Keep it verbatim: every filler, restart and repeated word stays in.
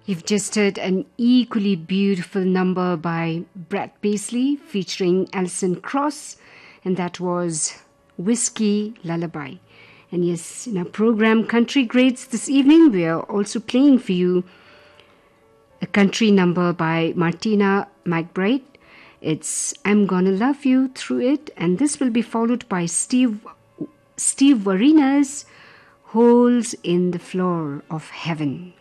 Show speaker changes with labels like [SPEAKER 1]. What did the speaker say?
[SPEAKER 1] You've just heard an equally beautiful number by Brad Paisley featuring Alison Krauss, and that was Whiskey Lullaby. And yes, in our program Country Greats this evening, we are also playing for you a country number by Martina McBride. It's I'm Gonna Love You Through It, and this will be followed by Steve Steve Warina's Holes in the Floor of Heaven.